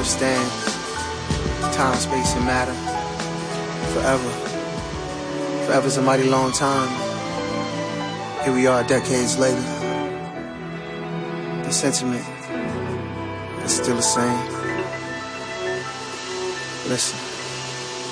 understand time, space, and matter. Forever. Forever's a mighty long time. Here we are decades later. The sentiment is still the same. Listen.